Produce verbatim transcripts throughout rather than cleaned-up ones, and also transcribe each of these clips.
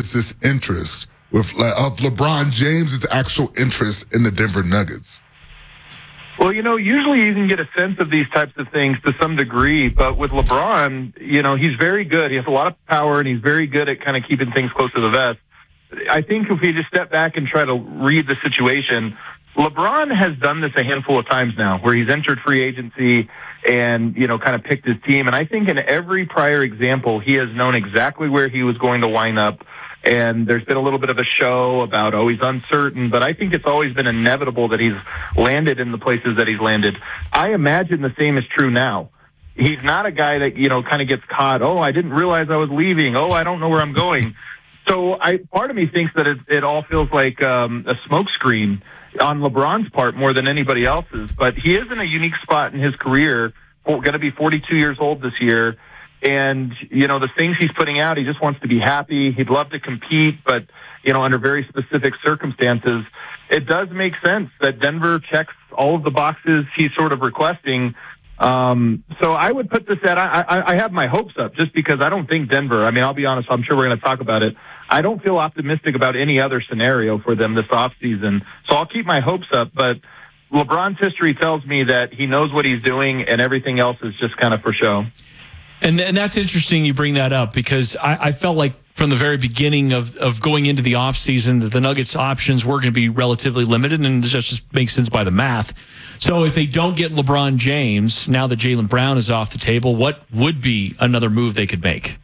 is this interest with of LeBron James's actual interest in the Denver Nuggets? Well, you know, usually you can get a sense of these types of things to some degree, but with LeBron, you know, he's very good. He has a lot of power, and he's very good at kind of keeping things close to the vest. I think if we just step back and try to read the situation, LeBron has done this a handful of times now, where he's entered free agency and, you know, kind of picked his team. And I think in every prior example, he has known exactly where he was going to wind up. And there's been a little bit of a show about, oh, he's uncertain, but I think it's always been inevitable that he's landed in the places that he's landed. I imagine the same is true now. He's not a guy that, you know, kind of gets caught, oh, I didn't realize I was leaving, oh, I don't know where I'm going. So I, part of me thinks that it, it all feels like um, a smokescreen on LeBron's part more than anybody else's. But he is in a unique spot in his career, going to be forty-two years old this year. And, you know, the things he's putting out, he just wants to be happy. He'd love to compete, but, you know, under very specific circumstances. It does make sense that Denver checks all of the boxes he's sort of requesting. Um, so I would put this at, I, I, I have my hopes up just because I don't think Denver, I mean, I'll be honest, I'm sure we're going to talk about it. I don't feel optimistic about any other scenario for them this offseason. So I'll keep my hopes up, but LeBron's history tells me that he knows what he's doing and everything else is just kind of for show. And and that's interesting you bring that up because I, I felt like from the very beginning of, of going into the offseason that the Nuggets options were going to be relatively limited, and this just makes sense by the math. So if they don't get LeBron James, now that Jaylen Brown is off the table, what would be another move they could make?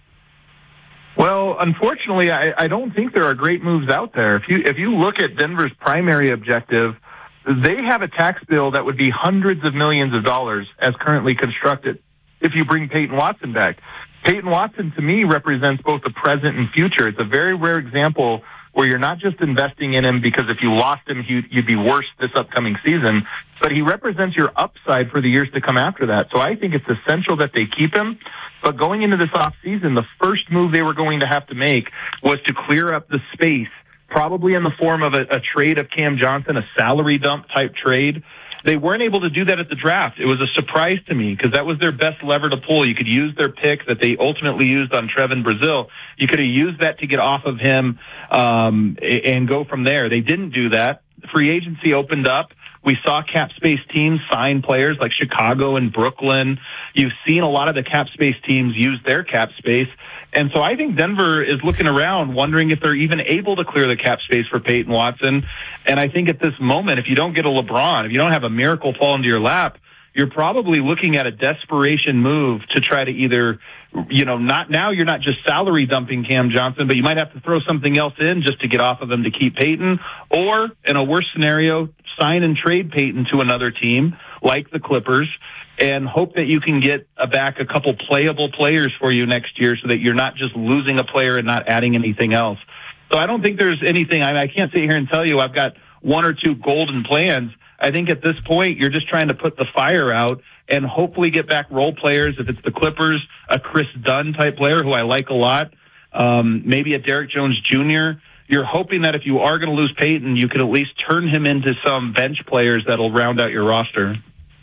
Well, unfortunately, I, I don't think there are great moves out there. If you if you look at Denver's primary objective, they have a tax bill that would be hundreds of millions of dollars as currently constructed if you bring Peyton Watson back. Peyton Watson, to me, represents both the present and future. It's a very rare example where you're not just investing in him because if you lost him, you'd, you'd be worse this upcoming season, but he represents your upside for the years to come after that. So I think it's essential that they keep him. But going into this offseason, the first move they were going to have to make was to clear up the space, probably in the form of a, a trade of Cam Johnson, a salary dump type trade. They weren't able to do that at the draft. It was a surprise to me because that was their best lever to pull. You could use their pick that they ultimately used on Trevin Brazil. You could have used that to get off of him um, and go from there. They didn't do that. Free agency opened up. We saw cap space teams sign players like Chicago and Brooklyn. You've seen a lot of the cap space teams use their cap space. And so I think Denver is looking around wondering if they're even able to clear the cap space for Peyton Watson. And I think at this moment, if you don't get a LeBron, if you don't have a miracle fall into your lap, you're probably looking at a desperation move to try to either, you know, not now you're not just salary dumping Cam Johnson, but you might have to throw something else in just to get off of him to keep Peyton, or in a worse scenario, sign and trade Peyton to another team like the Clippers and hope that you can get a back a couple playable players for you next year so that you're not just losing a player and not adding anything else. So I don't think there's anything, I, mean, I can't sit here and tell you I've got one or two golden plans. I think at this point, you're just trying to put the fire out and hopefully get back role players. If it's the Clippers, a Chris Dunn type player who I like a lot, um, maybe a Derrick Jones Junior You're hoping that if you are going to lose Peyton, you can at least turn him into some bench players that'll round out your roster.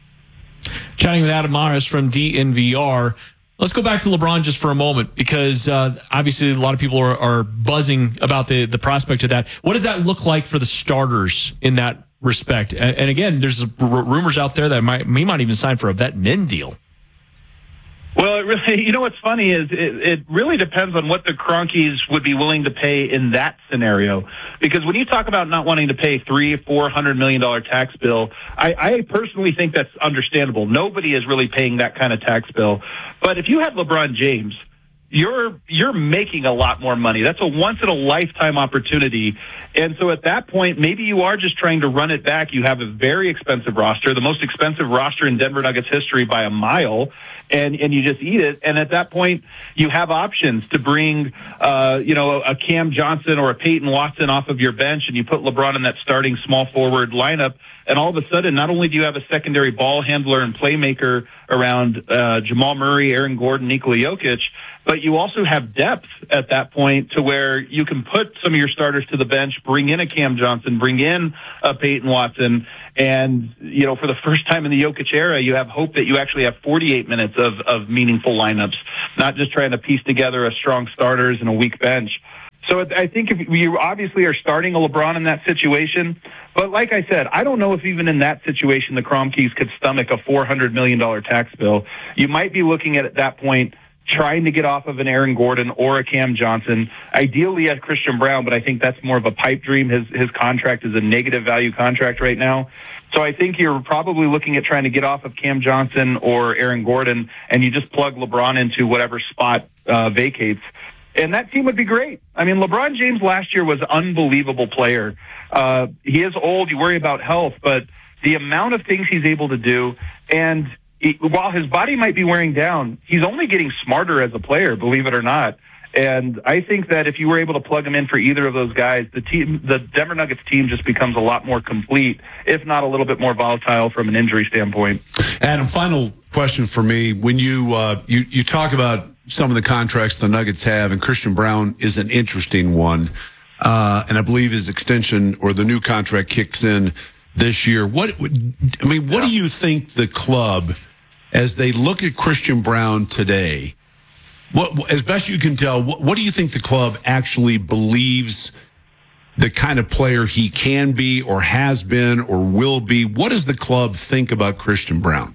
Chatting with Adam Mares from D N V R. Let's go back to LeBron just for a moment because uh, obviously a lot of people are, are buzzing about the, the prospect of that. What does that look like for the starters in that respect? And, and again, there's r- rumors out there that might, he might even sign for a vet min deal. Well, it really, you know what's funny is it, it really depends on what the Cronkies would be willing to pay in that scenario. Because when you talk about not wanting to pay three, four hundred million dollar tax bill, I, I personally think that's understandable. Nobody is really paying that kind of tax bill. But if you have LeBron James, you're you're making a lot more money. That's a once in a lifetime opportunity. And so at that point, maybe you are just trying to run it back. You have a very expensive roster, the most expensive roster in Denver Nuggets history by a mile, and, and you just eat it. And at that point, you have options to bring, uh, you know, a Cam Johnson or a Peyton Watson off of your bench, and you put LeBron in that starting small forward lineup. And all of a sudden, not only do you have a secondary ball handler and playmaker around uh, Jamal Murray, Aaron Gordon, Nikola Jokic, but you also have depth at that point to where you can put some of your starters to the bench, bring in a Cam Johnson, bring in a Peyton Watson, and, you know, for the first time in the Jokic era, you have hope that you actually have forty-eight minutes of, of meaningful lineups, not just trying to piece together a strong starters and a weak bench. So I think if you obviously are starting a LeBron in that situation, but like I said, I don't know if even in that situation the Kroenkes could stomach a four hundred million dollars tax bill. You might be looking at at that point trying to get off of an Aaron Gordon or a Cam Johnson, ideally at Christian Brown, but I think that's more of a pipe dream. His his contract is a negative value contract right now. So I think you're probably looking at trying to get off of Cam Johnson or Aaron Gordon, and you just plug LeBron into whatever spot uh, vacates. And that team would be great. I mean, LeBron James last year was an unbelievable player. Uh, he is old. You worry about health, but the amount of things he's able to do, and he, while his body might be wearing down, he's only getting smarter as a player, believe it or not. And I think that if you were able to plug him in for either of those guys, the team, the Denver Nuggets team just becomes a lot more complete, if not a little bit more volatile from an injury standpoint. Adam, final question for me. When you, uh, you, you talk about some of the contracts the Nuggets have, and Christian Brown is an interesting one. Uh, and I believe his extension or the new contract kicks in this year. What would, I mean, what yeah. do you think the club, as they look at Christian Brown today, what, as best you can tell, what, what do you think the club actually believes the kind of player he can be or has been or will be? What does the club think about Christian Brown?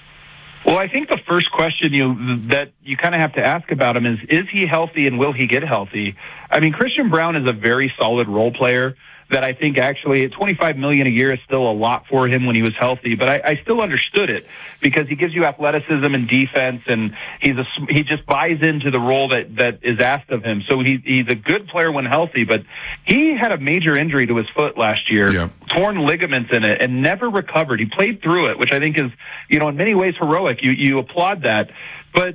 Well, I think the first question you that you kind of have to ask about him is, is he healthy and will he get healthy? I mean, Christian Brown is a very solid role player that I think actually at twenty-five million dollars a year is still a lot for him when he was healthy, but I, I still understood it because he gives you athleticism and defense, and he's a, he just buys into the role that, that is asked of him. So he, he's a good player when healthy, but he had a major injury to his foot last year, yeah. torn ligaments in it, and never recovered. He played through it, which I think is, you know, in many ways heroic. You, you applaud that. But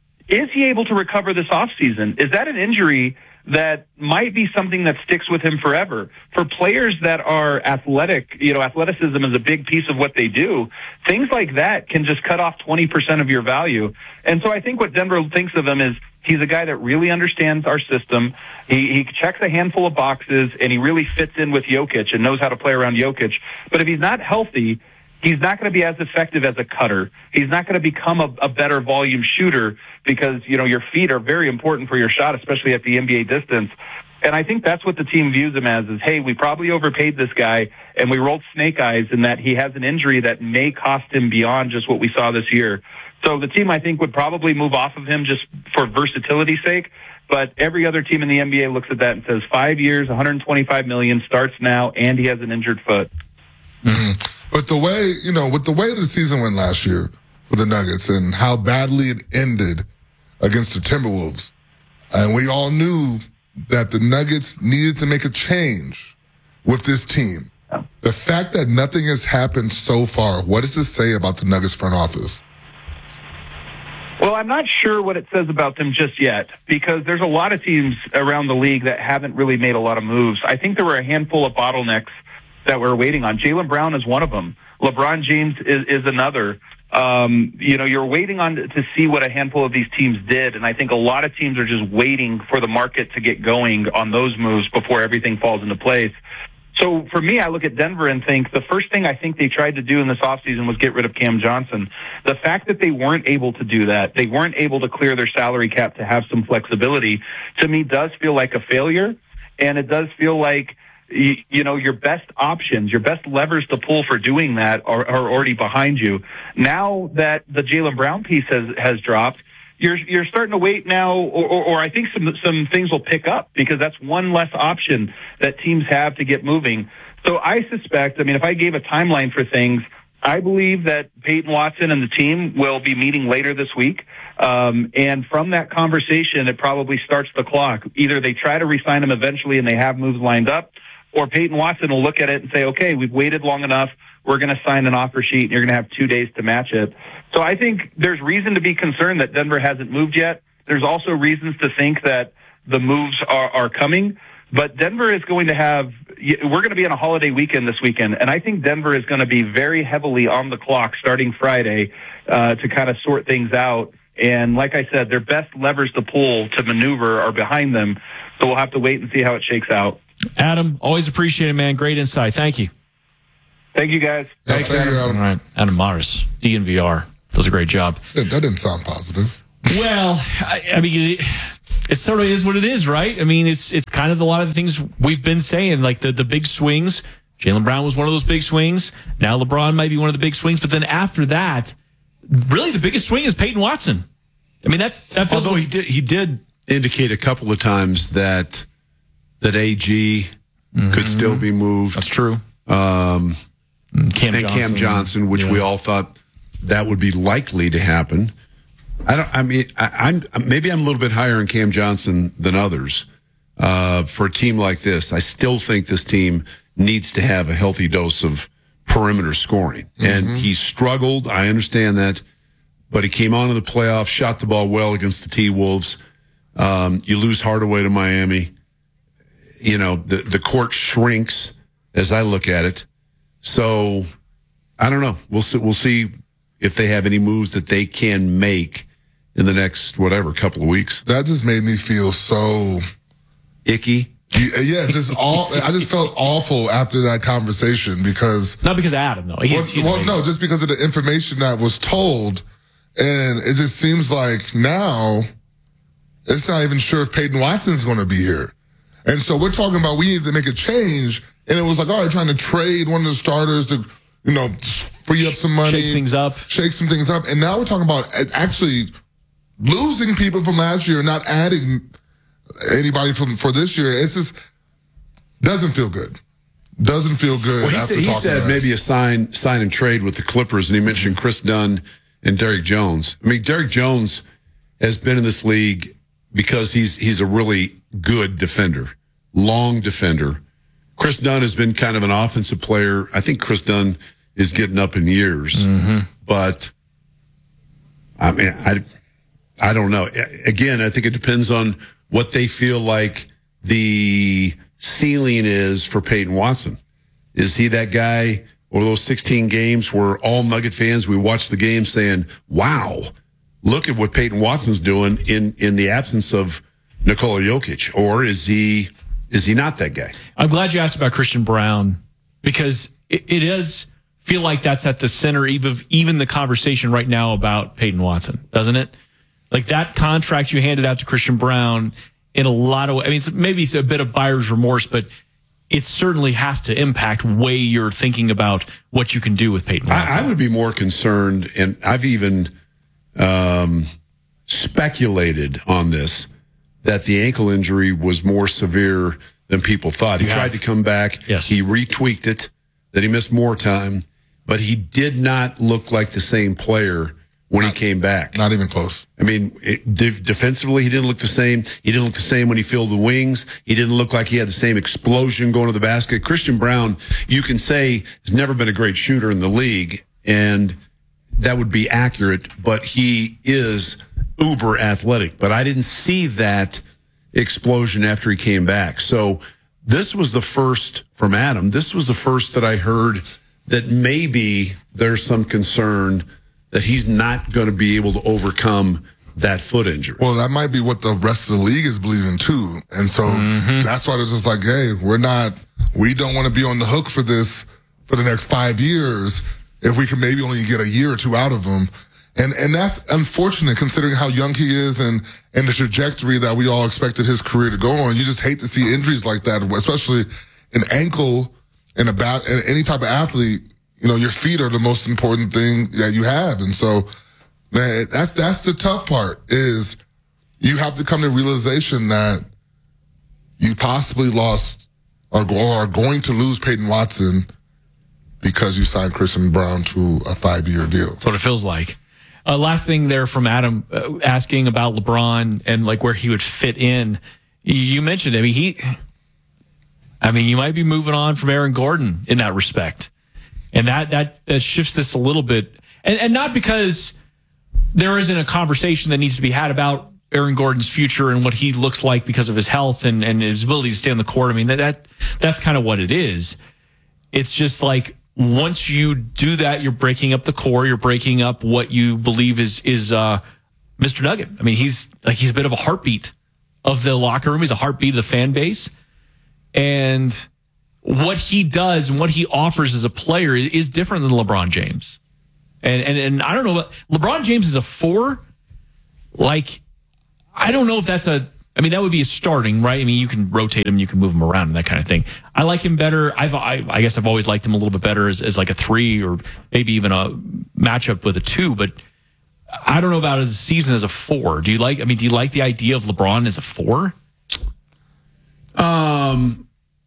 is he able to recover this offseason? Is that an injury that might be something that sticks with him forever? For players that are athletic, you know, athleticism is a big piece of what they do. Things like that can just cut off twenty percent of your value. And so I think what Denver thinks of him is he's a guy that really understands our system. He, he checks a handful of boxes, and he really fits in with Jokic and knows how to play around Jokic. But if he's not healthy, he's not going to be as effective as a cutter. He's not going to become a, a better volume shooter because, you know, your feet are very important for your shot, especially at the N B A distance. And I think that's what the team views him as is, hey, we probably overpaid this guy and we rolled snake eyes in that he has an injury that may cost him beyond just what we saw this year. So the team, I think, would probably move off of him just for versatility's sake. But every other team in the N B A looks at that and says five years, one hundred twenty-five million dollars, starts now, and he has an injured foot. Mm-hmm. But the way, you know, with the way the season went last year for the Nuggets and how badly it ended against the Timberwolves, and we all knew that the Nuggets needed to make a change with this team. The fact that nothing has happened so far, what does this say about the Nuggets front office? Well, I'm not sure what it says about them just yet because there's a lot of teams around the league that haven't really made a lot of moves. I think there were a handful of bottlenecks that we're waiting on. Jaylen Brown is one of them. LeBron James is, is another. Um, you know, you're waiting on to see what a handful of these teams did, and I think a lot of teams are just waiting for the market to get going on those moves before everything falls into place. So for me, I look at Denver and think the first thing I think they tried to do in this offseason was get rid of Cam Johnson. The fact that they weren't able to do that, they weren't able to clear their salary cap to have some flexibility, to me does feel like a failure, and it does feel like You, you know, your best options, your best levers to pull for doing that are, are already behind you. Now that the Jaylen Brown piece has, has dropped, you're, you're starting to wait now, or, or, or I think some, some things will pick up because that's one less option that teams have to get moving. So I suspect, I mean, if I gave a timeline for things, I believe that Peyton Watson and the team will be meeting later this week. Um, and from that conversation, it probably starts the clock. Either they try to re-sign him eventually and they have moves lined up, or Peyton Watson will look at it and say, okay, we've waited long enough. We're going to sign an offer sheet, and you're going to have two days to match it. So I think there's reason to be concerned that Denver hasn't moved yet. There's also reasons to think that the moves are, are coming. But Denver is going to have – we're going to be on a holiday weekend this weekend, and I think Denver is going to be very heavily on the clock starting Friday uh, to kind of sort things out. And like I said, their best levers to pull to maneuver are behind them. So we'll have to wait and see how it shakes out. Adam, always appreciate it, man. Great insight. Thank you. Thank you, guys. Thanks, Adam. All right. Adam Morris, D N V R, does a great job. Yeah, that didn't sound positive. Well, I, I mean, It sort of is what it is, right? I mean, it's it's kind of a lot of the things we've been saying, like the, the big swings. Jaylen Brown was one of those big swings. Now LeBron might be one of the big swings. But then after that, really the biggest swing is Peyton Watson. I mean, that, that feels Although like, he did, he did indicate a couple of times that that A G mm-hmm. could still be moved. That's true. Um, Cam and Johnson. Cam Johnson, which yeah. we all thought that would be likely to happen. I don't. I mean, I, I'm maybe I'm a little bit higher in Cam Johnson than others. Uh, for a team like this, I still think this team needs to have a healthy dose of perimeter scoring, mm-hmm. and he struggled. I understand that, but he came on in the playoffs, shot the ball well against the T-Wolves. Um, you lose Hardaway to Miami. You know, the the court shrinks as I look at it. So I don't know. We'll see, we'll see if they have any moves that they can make in the next, whatever, couple of weeks. That just made me feel so icky. Yeah, just all. I just felt awful after that conversation because not because of Adam though. He's, well, he's well no, just because of the information that was told, and it just seems like now it's not even sure if Peyton Watson's going to be here, and so we're talking about we need to make a change, and it was like, all right, trying to trade one of the starters to, you know, free up some money, shake things up, shake some things up, and now we're talking about actually losing people from last year, not adding anybody from for this year. It's just doesn't feel good. Doesn't feel good. Well, he after said, he said maybe a sign sign and trade with the Clippers, and he mentioned Chris Dunn and Derrick Jones. I mean, Derrick Jones has been in this league because he's he's a really good defender, long defender. Chris Dunn has been kind of an offensive player. I think Chris Dunn is getting up in years, mm-hmm. but I mean, I I don't know. Again, I think it depends on what they feel like the ceiling is for Peyton Watson. Is he that guy over those sixteen games where all Nugget fans, we watch the game saying, wow, look at what Peyton Watson's doing in, in the absence of Nikola Jokic? Or is he is he not that guy? I'm glad you asked about Christian Brown because it, it does feel like that's at the center of even the conversation right now about Peyton Watson, doesn't it? Like that contract you handed out to Christian Brown in a lot of ways, I mean, it's, maybe it's a bit of buyer's remorse, but it certainly has to impact way you're thinking about what you can do with Peyton Watson. I, I would be more concerned, and I've even um, speculated on this, that the ankle injury was more severe than people thought. He You tried have. to come back. Yes. He retweaked it, that he missed more time, but he did not look like the same player when not, he came back. Not even close. I mean, it, de- defensively, he didn't look the same. He didn't look the same when he filled the wings. He didn't look like he had the same explosion going to the basket. Christian Brown, you can say, has never been a great shooter in the league, and that would be accurate, but he is uber athletic. But I didn't see that explosion after he came back. So this was the first from Adam. This was the first that I heard that maybe there's some concern that he's not going to be able to overcome that foot injury. Well, that might be what the rest of the league is believing too. And so mm-hmm. that's why they're just like, hey, we're not, we don't want to be on the hook for this for the next five years if we can maybe only get a year or two out of him. And and that's unfortunate considering how young he is and, and the trajectory that we all expected his career to go on. You just hate to see injuries like that, especially an ankle and about any type of athlete. You know, your feet are the most important thing that you have. And so, man, that's, that's the tough part is you have to come to the realization that you possibly lost or are going to lose Peyton Watson because you signed Christian Brown to a five-year deal. That's what it feels like. Uh, last thing there from Adam uh, asking about LeBron and like where he would fit in. You, you mentioned, I mean, he, I mean, you might be moving on from Aaron Gordon in that respect. And that, that, that shifts this a little bit. And, and not because there isn't a conversation that needs to be had about Aaron Gordon's future and what he looks like because of his health and, and his ability to stay on the court. I mean, that, that that's kind of what it is. It's just like once you do that, you're breaking up the core. You're breaking up what you believe is is uh, Mister Nugget. I mean, he's like he's a bit of a heartbeat of the locker room. He's a heartbeat of the fan base. And what he does and what he offers as a player is different than LeBron James. And and and I don't know, LeBron James is a four. Like, I don't know if that's a I mean, that would be a starting, right? I mean, you can rotate him, you can move him around and that kind of thing. I like him better. I've, I, I guess I've always liked him a little bit better as, as like a three or maybe even a matchup with a two, but I don't know about his season as a four. Do you like, I mean, do you like the idea of LeBron as a four? Um,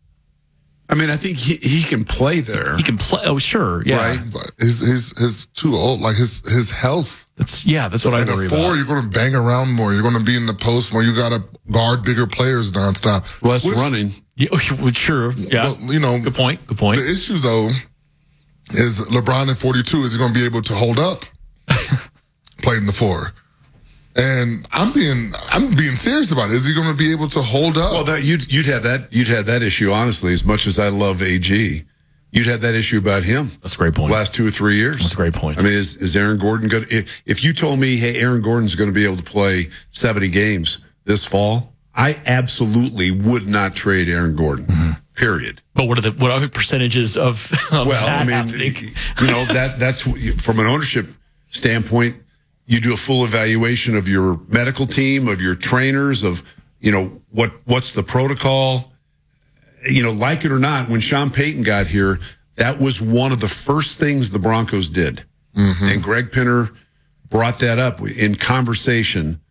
I mean, I think he, he can play there. He can play. Oh, sure. Yeah. Right. But his, his, his too old, like his, his health. That's, yeah, that's what I worry about. At a four, you're going to bang around more. You're going to be in the post more. You got to guard bigger players nonstop. Less Which, Yeah, running. sure. Yeah. But, you know, good point. Good point. The issue, though, is LeBron at forty-two, is he going to be able to hold up playing the four? And I'm being I'm being serious about it. Is he going to be able to hold up? Well, that you'd you'd have that you'd have that issue, honestly. As much as I love A G, you'd have that issue about him. That's a great point. Last two or three years. That's a great point. I mean, is is Aaron Gordon good? If, if you told me, hey, Aaron Gordon's going to be able to play seventy games this fall, I absolutely would not trade Aaron Gordon. Mm-hmm. Period. But what are the what are the percentages of, of well, that I mean, happening? You know, that that's from an ownership standpoint. You do a full evaluation of your medical team, of your trainers, of, you know, what what's the protocol. You know, like it or not, when Sean Payton got here, that was one of the first things the Broncos did. Mm-hmm. And Greg Pinner brought that up in conversation,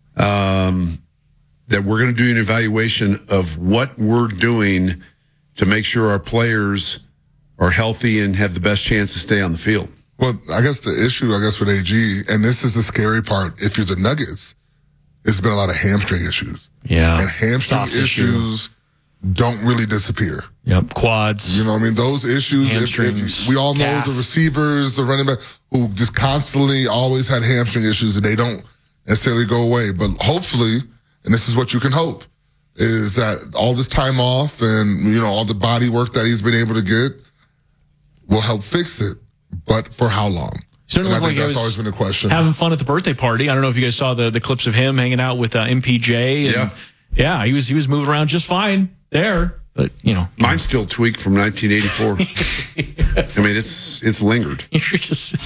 um, that we're going to do an evaluation of what we're doing to make sure our players are healthy and have the best chance to stay on the field. Well, I guess the issue, I guess, with A G, and this is the scary part, if you're the Nuggets, it's been a lot of hamstring issues. Yeah. And hamstring Soft issues issue. don't really disappear. Yep. Quads. You know what I mean? Those issues, if, if we all know calf. the receivers, the running back, who just constantly always had hamstring issues, and they don't necessarily go away. But hopefully, and this is what you can hope, is that all this time off and, you know, all the body work that he's been able to get will help fix it. But for how long? Certainly, I think like that's always been a question. Having fun at the birthday party. I don't know if you guys saw the, the clips of him hanging out with uh, M P J. And, yeah, yeah, he was he was moving around just fine there. But you know, mine's still tweaked from nineteen eighty-four. I mean, it's it's lingered. You're just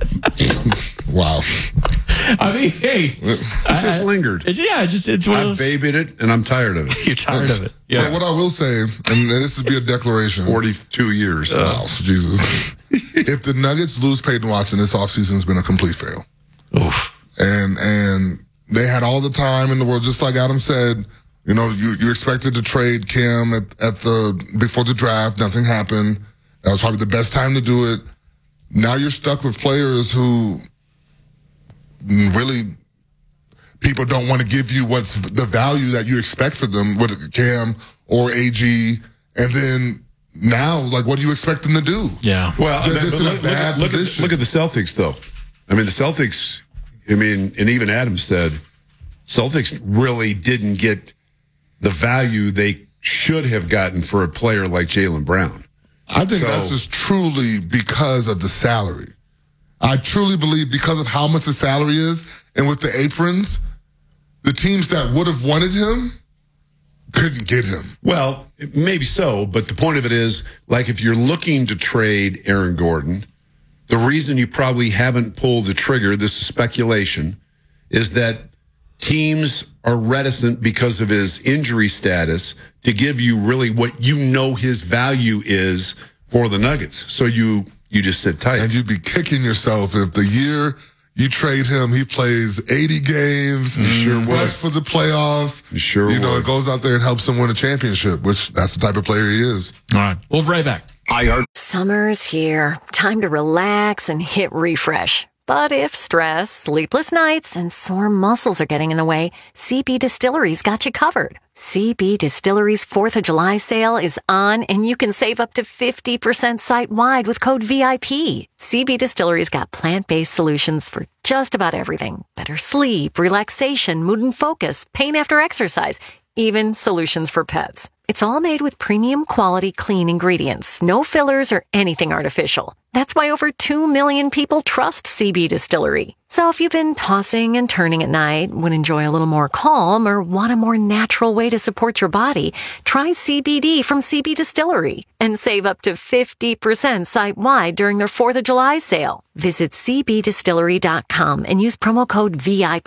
wow. I mean, hey, it's just lingered. It's, yeah, it's just it's one I've of those, babied it, and I'm tired of it. You're tired of it. Yeah. But what I will say, and this would be a declaration. Forty-two years. Uh, wow, Jesus. If the Nuggets lose Peyton Watson, this offseason has been a complete fail. Oof. And and they had all the time in the world, just like Adam said. You know, you, you expected to trade Cam at, at the before the draft. Nothing happened. That was probably the best time to do it. Now you're stuck with players who really people don't want to give you what's the value that you expect for them, whether Cam or A G. And then now, like, what do you expect them to do? Yeah. Well, They're that, just but in a look, bad look, at, position. look at the Celtics, though. I mean, the Celtics, I mean, and even Adam said, Celtics really didn't get the value they should have gotten for a player like Jaylen Brown. I think So- that's just truly because of the salary. I truly believe because of how much the salary is, and with the aprons, the teams that would have wanted him couldn't get him. Well, maybe so, but the point of it is, like, if you're looking to trade Aaron Gordon, the reason you probably haven't pulled the trigger, this is speculation, is that teams are reticent because of his injury status to give you really what you know his value is for the Nuggets. So you you just sit tight. And you'd be kicking yourself if the year you trade him, he plays eighty games, You sure would. rush for the playoffs. You sure You know, would. it goes out there and helps him win a championship, which that's the type of player he is. All right. We'll be right back. Summer's here. Time to relax and hit refresh. But if stress, sleepless nights, and sore muscles are getting in the way, C B Distillery's got you covered. C B Distillery's fourth of July sale is on, and you can save up to fifty percent site-wide with code V I P. C B Distillery's got plant-based solutions for just about everything. Better sleep, relaxation, mood and focus, pain after exercise, even solutions for pets. It's all made with premium quality clean ingredients, no fillers or anything artificial. That's why over two million people trust C B Distillery. So if you've been tossing and turning at night, would enjoy a little more calm, or want a more natural way to support your body, try C B D from C B Distillery and save up to fifty percent site-wide during their fourth of July sale. Visit c b distillery dot com and use promo code V I P.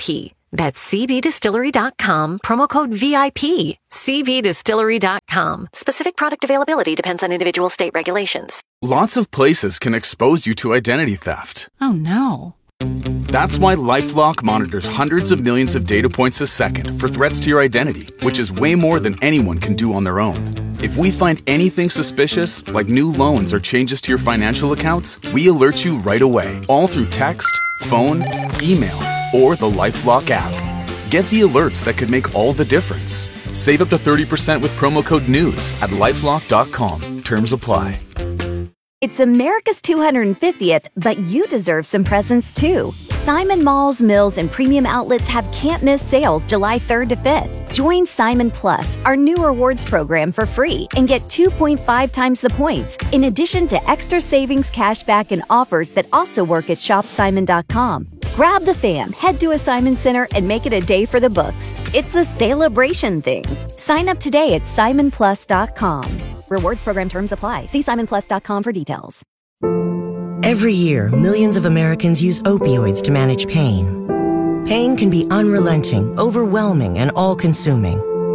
That's C B distillery dot com, promo code V I P. C B distillery dot com. Specific product availability depends on individual state regulations. Lots of places can expose you to identity theft. Oh, no. That's why LifeLock monitors hundreds of millions of data points a second for threats to your identity, which is way more than anyone can do on their own. If we find anything suspicious, like new loans or changes to your financial accounts, we alert you right away, all through text, phone, email, or the LifeLock app. Get the alerts that could make all the difference. Save up to thirty percent with promo code NEWS at lifelock dot com. Terms apply. It's America's two hundred fiftieth, but you deserve some presents too. Simon Malls, Mills, and Premium Outlets have can't-miss sales July third to fifth. Join Simon Plus, our new rewards program, for free and get two point five times the points, in addition to extra savings, cashback, and offers that also work at shop simon dot com. Grab the fam, head to a Simon Center, and make it a day for the books. It's a celebration thing. Sign up today at simon plus dot com. Rewards program terms apply. See simon plus dot com for details. Every year, millions of Americans use opioids to manage pain. Pain can be unrelenting, overwhelming, and all-consuming.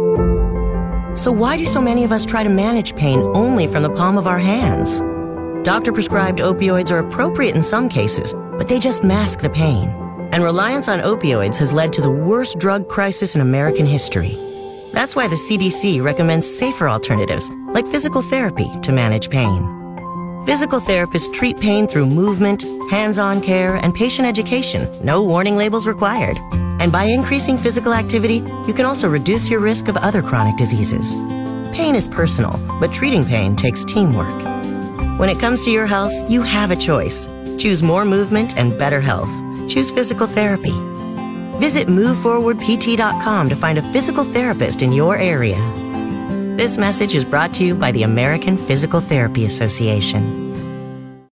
So why do so many of us try to manage pain only from the palm of our hands? Doctor-prescribed opioids are appropriate in some cases, but they just mask the pain. And reliance on opioids has led to the worst drug crisis in American history. That's why the C D C recommends safer alternatives, like physical therapy, to manage pain. Physical therapists treat pain through movement, hands-on care, and patient education. No warning labels required. And by increasing physical activity, you can also reduce your risk of other chronic diseases. Pain is personal, but treating pain takes teamwork. When it comes to your health, you have a choice. Choose more movement and better health. Choose physical therapy. Visit move forward p t dot com to find a physical therapist in your area. This message is brought to you by the American Physical Therapy Association.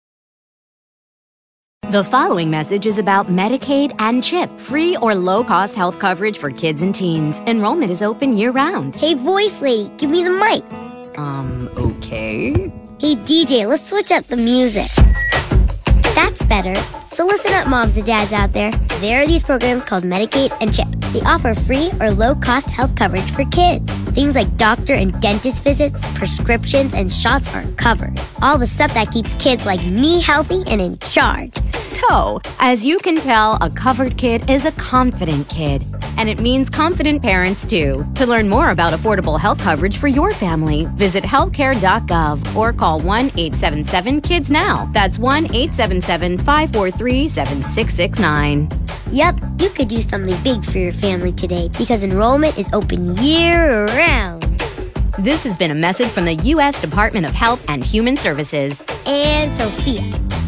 The following message is about Medicaid and CHIP, free or low-cost health coverage for kids and teens. Enrollment is open year-round. Hey, voice lady, give me the mic. Um, okay. Hey, D J, let's switch up the music. That's better. So listen up, moms and dads out there. There are these programs called Medicaid and CHIP. They offer free or low-cost health coverage for kids. Things like doctor and dentist visits, prescriptions, and shots are covered. All the stuff that keeps kids like me healthy and in charge. So, as you can tell, a covered kid is a confident kid. And it means confident parents, too. To learn more about affordable health coverage for your family, visit healthcare dot gov or call one eight seven seven kids now. That's one eight seven seven, five four three, seven six six nine. Yep, you could do something big for your family today because enrollment is open year-round. This has been a message from the U S Department of Health and Human Services. And Sophia.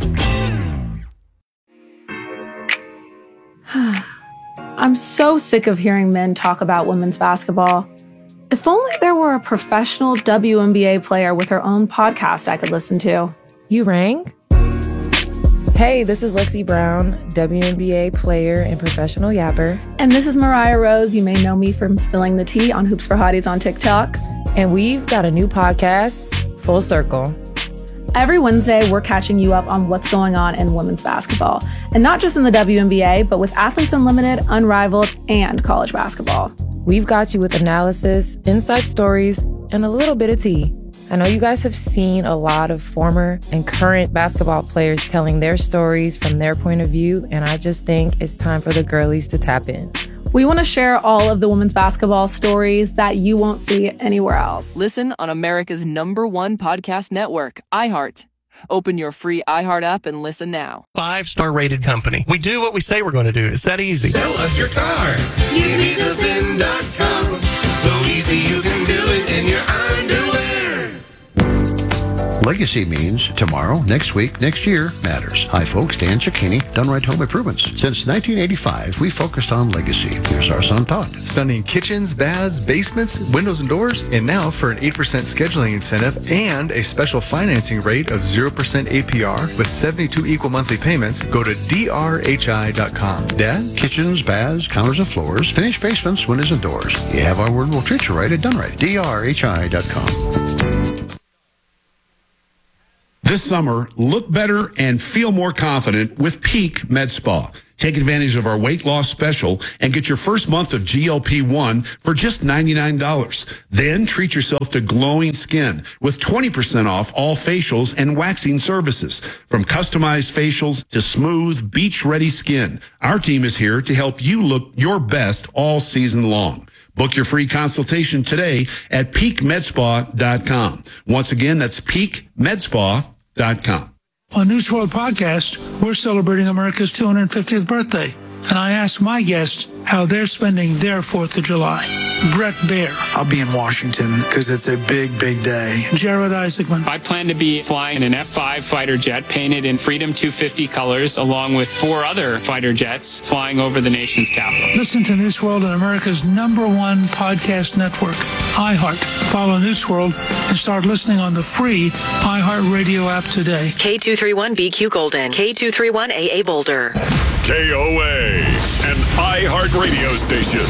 I'm so sick of hearing men talk about women's basketball. If only there were a professional W N B A player with her own podcast I could listen to. You rang? Hey, this is Lexi Brown, W N B A player and professional yapper. And this is Mariah Rose. You may know me from spilling the tea on Hoops for Hotties on TikTok. And we've got a new podcast, Full Circle. Every Wednesday, we're catching you up on what's going on in women's basketball. And not just in the W N B A, but with Athletes Unlimited, Unrivaled, and college basketball. We've got you with analysis, inside stories, and a little bit of tea. I know you guys have seen a lot of former and current basketball players telling their stories from their point of view, and I just think it's time for the girlies to tap in. We want to share all of the women's basketball stories that you won't see anywhere else. Listen on America's number one podcast network, iHeart. Open your free iHeart app and listen now. Five-star rated company. We do what we say we're going to do. It's that easy. Sell us your car. give me the vin dot com. So easy you can do it in your underwear. Legacy means tomorrow, next week, next year matters. Hi, folks. Dan Cicchini, Done Right Home Improvements. Since nineteen eighty-five, we focused on legacy. Here's our son, Todd. Stunning kitchens, baths, basements, windows, and doors. And now for an eight percent scheduling incentive and a special financing rate of zero percent A P R with seventy-two equal monthly payments, go to D R H I dot com. Dad? Kitchens, baths, counters, and floors. Finished basements, windows, and doors. You have our word, we'll treat you right at Done Right. D R H I dot com. This summer, look better and feel more confident with Peak Med Spa. Take advantage of our weight loss special and get your first month of G L P one for just ninety-nine dollars. Then treat yourself to glowing skin with twenty percent off all facials and waxing services. From customized facials to smooth, beach-ready skin, our team is here to help you look your best all season long. Book your free consultation today at peak med spa dot com. Once again, that's peak med spa dot com. On News World Podcast, we're celebrating America's two hundred fiftieth birthday, and I asked my guests how they're spending their fourth of July. Brett Baer. I'll be in Washington because it's a big, big day. Jared Isaacman. I plan to be flying an F five fighter jet painted in Freedom two fifty colors, along with four other fighter jets flying over the nation's capital. Listen to News World on America's number one podcast network, iHeart. Follow News World and start listening on the free iHeart Radio app today. K two thirty-one B Q Golden, K two thirty-one A A Boulder. K O A, an iHeart radio station.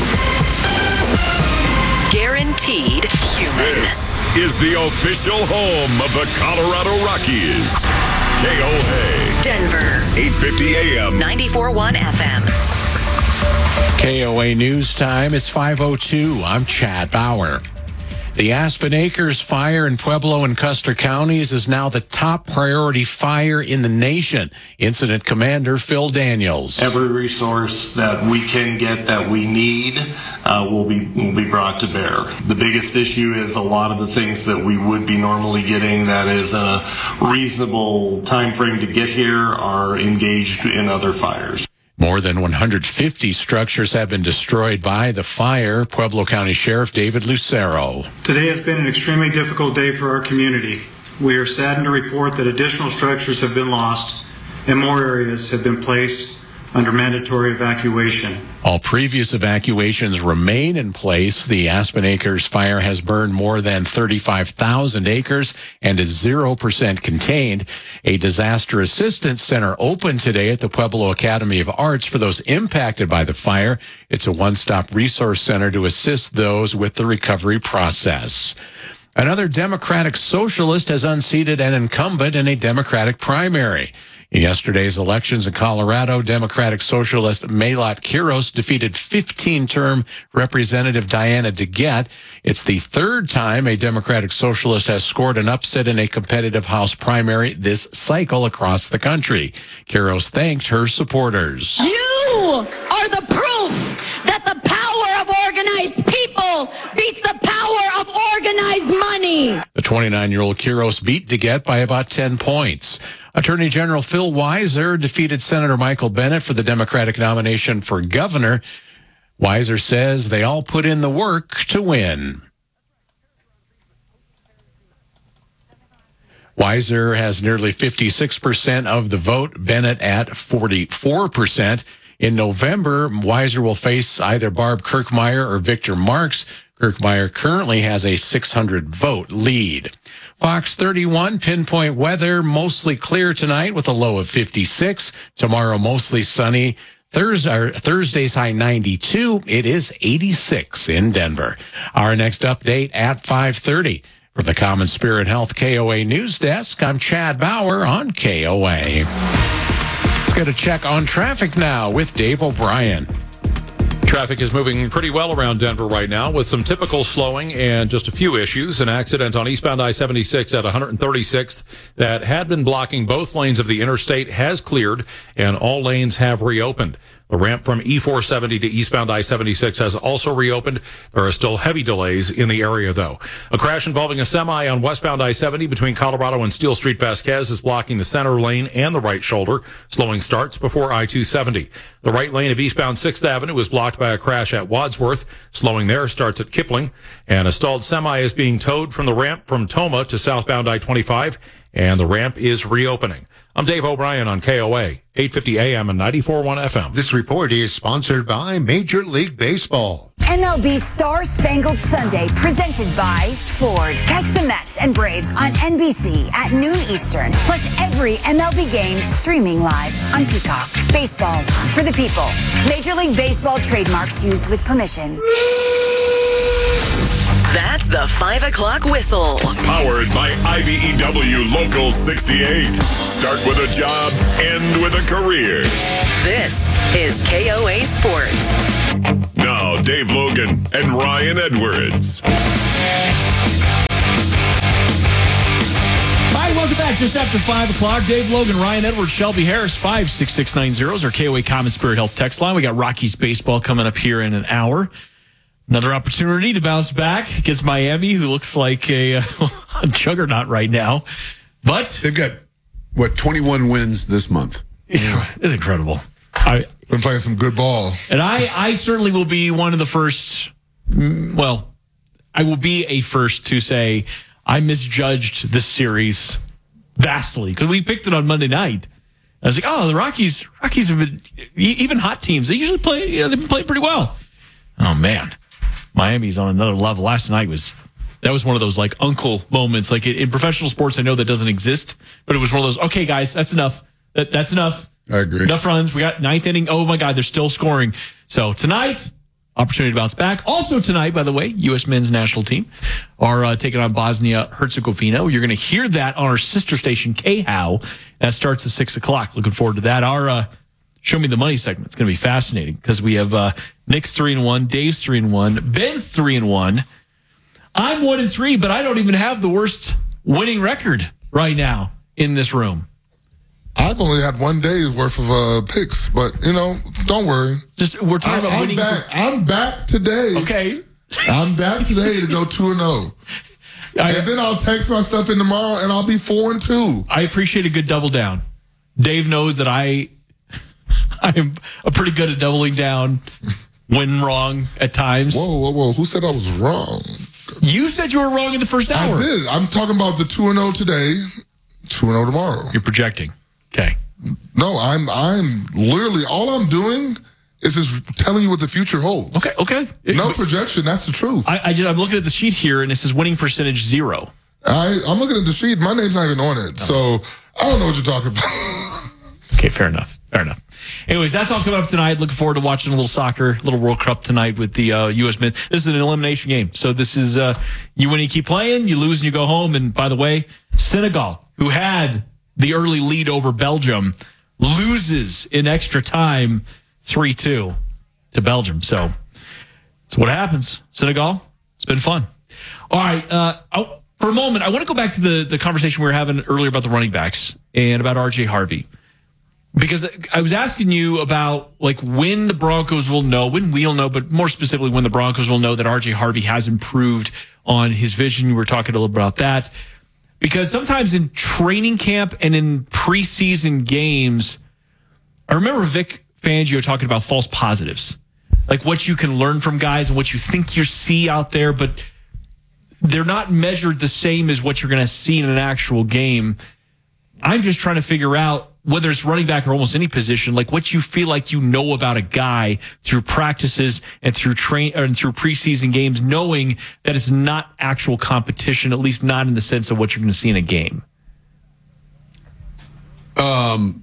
Guaranteed human. This is the official home of the Colorado Rockies. K O A. Denver. eight fifty A M. ninety-four point one F M. K O A News Time is five oh two. I'm Chad Bauer. The Aspen Acres fire in Pueblo and Custer counties is now the top priority fire in the nation. Incident Commander Phil Daniels. Every resource that we can get that we need uh, will be will be brought to bear. The biggest issue is a lot of the things that we would be normally getting that is a reasonable time frame to get here are engaged in other fires. More than one hundred fifty structures have been destroyed by the fire. Pueblo County Sheriff David Lucero. Today has been an extremely difficult day for our community. We are saddened to report that additional structures have been lost and more areas have been placed under mandatory evacuation. All previous evacuations remain in place. The Aspen Acres fire has burned more than thirty-five thousand acres and is zero percent contained. A disaster assistance center opened today at the Pueblo Academy of Arts for those impacted by the fire. It's a one-stop resource center to assist those with the recovery process. Another Democratic socialist has unseated an incumbent in a Democratic primary. In yesterday's elections in Colorado, Democratic Socialist Maylot Quiros defeated fifteen-term Representative Diana DeGette. It's the third time a Democratic Socialist has scored an upset in a competitive House primary this cycle across the country. Quiros thanked her supporters. You are the proof that the power of organized people beats the power of organized money. The twenty-nine-year-old Quiros beat DeGette by about ten points. Attorney General Phil Weiser defeated Senator Michael Bennet for the Democratic nomination for governor. Weiser says they all put in the work to win. Weiser has nearly fifty-six percent of the vote, Bennet at forty-four percent. In November, Weiser will face either Barb Kirkmeyer or Victor Marks. Kirkmeyer currently has a six hundred vote lead. Fox thirty-one pinpoint weather, mostly clear tonight with a low of fifty-six. Tomorrow, mostly sunny. Thursday, Thursday's high ninety-two. It is eighty-six in Denver. Our next update at five thirty. From the Common Spirit Health K O A News Desk, I'm Chad Bauer on K O A. Let's get a check on traffic now with Dave O'Brien. Traffic is moving pretty well around Denver right now with some typical slowing and just a few issues. An accident on eastbound I seventy-six at one thirty-sixth that had been blocking both lanes of the interstate has cleared and all lanes have reopened. The ramp from E four seventy to eastbound I seventy-six has also reopened. There are still heavy delays in the area, though. A crash involving a semi on westbound I seventy between Colorado and Steel Street Vasquez is blocking the center lane and the right shoulder. Slowing starts before I two seventy. The right lane of eastbound sixth Avenue is blocked by a crash at Wadsworth. Slowing there starts at Kipling. And a stalled semi is being towed from the ramp from Toma to southbound I twenty-five. And the ramp is reopening. I'm Dave O'Brien on K O A, eight fifty A M and ninety-four point one F M. This report is sponsored by Major League Baseball. M L B Star Spangled Sunday, presented by Ford. Catch the Mets and Braves on N B C at noon Eastern. Plus every M L B game streaming live on Peacock. Baseball for the people. Major League Baseball trademarks used with permission. That's the five o'clock whistle. Powered by I B E W Local sixty-eight. Start with a job, end with a career. This is K O A Sports. Now, Dave Logan and Ryan Edwards. Hi, welcome back. Just after five o'clock, Dave Logan, Ryan Edwards, Shelby Harris, five six six nine zero is our K O A Common Spirit Health text line. We got Rockies baseball coming up here in an hour. Another opportunity to bounce back against Miami, who looks like a, uh, a juggernaut right now. But they've got, what, twenty-one wins this month. It's incredible. I been playing some good ball. And I, I certainly will be one of the first, well, I will be a first to say I misjudged this series vastly because we picked it on Monday night. I was like, oh, the Rockies, Rockies have been, even hot teams, they usually play, you know, they've been playing pretty well. Oh, man. Miami's on another level. Last night was, that was one of those like uncle moments. Like in professional sports, I know that doesn't exist, but it was one of those, okay, guys, that's enough. That, that's enough. I agree. Enough runs. We got ninth inning. Oh, my God, they're still scoring. So tonight, opportunity to bounce back. Also tonight, by the way, U S men's national team are uh, taking on Bosnia-Herzegovina. You're going to hear that on our sister station, K H O W. That starts at six o'clock. Looking forward to that. Our uh, Show Me the Money segment. It's going to be fascinating because we have uh, Nick's three and one, Dave's three and one, Ben's three and one. I'm one and three, but I don't even have the worst winning record right now in this room. I've only had one day's worth of uh, picks, but you know, don't worry. Just we're talking I, about I'm winning. Back. For- I'm back today. Okay, I'm back today to go two and zero, and then I'll text my stuff in tomorrow, and I'll be four and two. I appreciate a good double down. Dave knows that I, I'm a pretty good at doubling down when wrong at times. Whoa, whoa, whoa! Who said I was wrong? You said you were wrong in the first hour. I did. I'm talking about the two and zero today, two and zero tomorrow. You're projecting. Okay. No, I'm I'm literally all I'm doing is just telling you what the future holds. Okay, okay. No projection, that's the truth. I, I just, I'm looking at the sheet here and it says winning percentage zero. I, I'm looking at the sheet. My name's not even on it. So I don't know what you're talking about. Okay, fair enough. Fair enough. Anyways, that's all coming up tonight. Looking forward to watching a little soccer, a little World Cup tonight with the uh, U S men. This is an elimination game. So this is, uh, you win, you keep playing, you lose and you go home. And by the way, Senegal, who had the early lead over Belgium, loses in extra time three two to Belgium. So that's what happens. Senegal, it's been fun. All right. Uh, I, for a moment, I want to go back to the, the conversation we were having earlier about the running backs and about R J Harvey. Because I was asking you about like when the Broncos will know, when we'll know, but more specifically when the Broncos will know that R J Harvey has improved on his vision. We were talking a little about that. Because sometimes in training camp and in preseason games, I remember Vic Fangio talking about false positives, like what you can learn from guys and what you think you see out there, but they're not measured the same as what you're going to see in an actual game. I'm just trying to figure out whether it's running back or almost any position, like what you feel like you know about a guy through practices and through train and through preseason games, knowing that it's not actual competition, at least not in the sense of what you're going to see in a game. Um,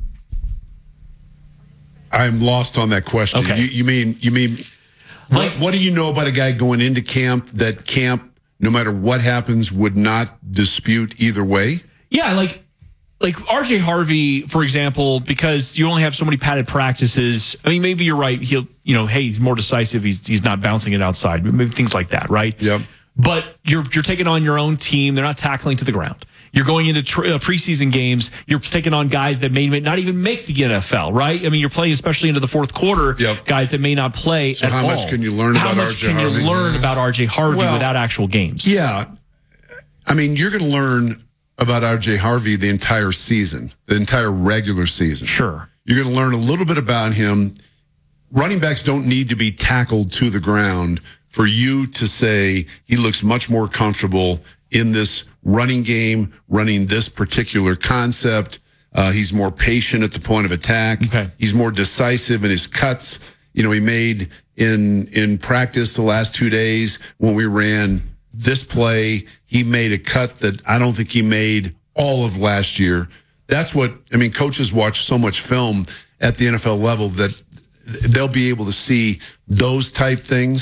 I'm lost on that question. Okay. You, you mean you mean what, what do you know about a guy going into camp that camp, no matter what happens, would not dispute either way? Yeah, like. Like R J Harvey, for example, because you only have so many padded practices. I mean, maybe you're right. He'll, you know, hey, he's more decisive. He's he's not bouncing it outside. Maybe things like that, right? Yep. But you're you're taking on your own team. They're not tackling to the ground. You're going into tr- uh, preseason games. You're taking on guys that may, may not even make the N F L, right? I mean, you're playing especially into the fourth quarter. Yep. Guys that may not play so at how all. much can you learn how about much R J can Harvey? you learn about R J Harvey well, without actual games? Yeah. I mean, you're going to learn about R J Harvey the entire season, the entire regular season. Sure. You're going to learn a little bit about him. Running backs don't need to be tackled to the ground for you to say he looks much more comfortable in this running game, running this particular concept. Uh, he's more patient at the point of attack. Okay. He's more decisive in his cuts. You know, he made in in practice the last two days when we ran this play, he made a cut that I don't think he made all of last year. That's what, I mean, coaches watch so much film at the N F L level that they'll be able to see those type things.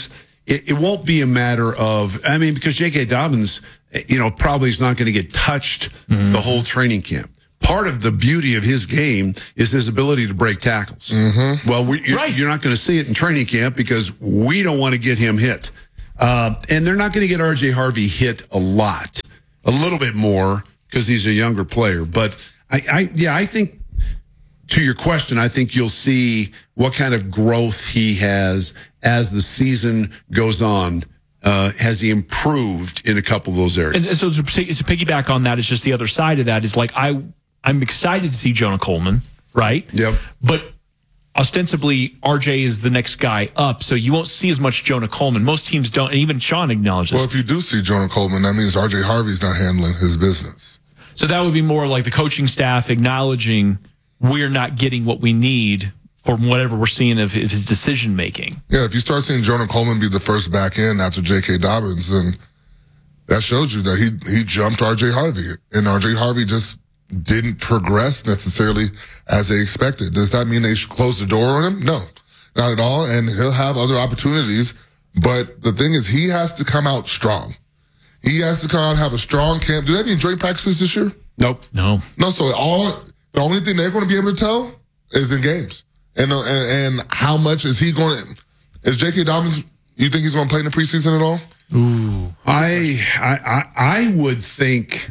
it, it won't be a matter of, I mean, because J K. Dobbins, you know, probably is not going to get touched mm-hmm. the whole training camp. Part of the beauty of his game is his ability to break tackles. Mm-hmm. Well, we, you're, right. you're not going to see it in training camp because we don't want to get him hit. Uh, and they're not going to get R J Harvey hit a lot, a little bit more because he's a younger player. But I, I, yeah, I think to your question, I think you'll see what kind of growth he has as the season goes on. Uh, has he improved in a couple of those areas? And, and so to, to piggyback on that is just the other side of that is like I I'm excited to see Jonah Coleman, right? Yep. But ostensibly R J is the next guy up, so you won't see as much Jonah Coleman. Most teams don't, and even Sean acknowledges. Well, if you do see Jonah Coleman, that means R J Harvey's not handling his business. So that would be more like the coaching staff acknowledging we're not getting what we need from whatever we're seeing of his decision making. Yeah, if you start seeing Jonah Coleman be the first back in after J K. Dobbins, then that shows you that he he jumped R J Harvey, and R J Harvey just didn't progress necessarily as they expected. Does that mean they should close the door on him? No, not at all. And he'll have other opportunities. But the thing is, he has to come out strong. He has to come out and have a strong camp. Do they have any joint practices this year? Nope. No. No. So all the only thing they're going to be able to tell is in games. And, uh, and and how much is he going to? Is J K. Dobbins? You think he's going to play in the preseason at all? Ooh, I I I would think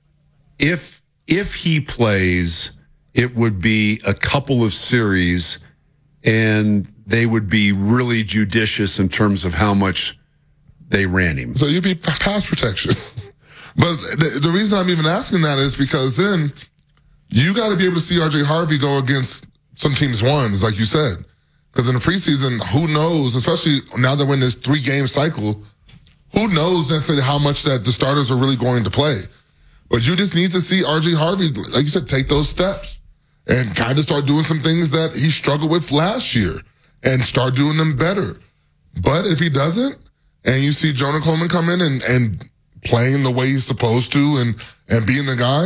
if if he plays, it would be a couple of series, and they would be really judicious in terms of how much they ran him. So you'd be pass protection. But the, the reason I'm even asking that is because then you got to be able to see R J Harvey go against some teams' ones, like you said. Because in the preseason, who knows, especially now that we're in this three-game cycle, who knows necessarily how much that the starters are really going to play. But you just need to see R J Harvey, like you said, take those steps and kind of start doing some things that he struggled with last year and start doing them better. But if he doesn't, and you see Jonah Coleman come in and, and playing the way he's supposed to and, and being the guy,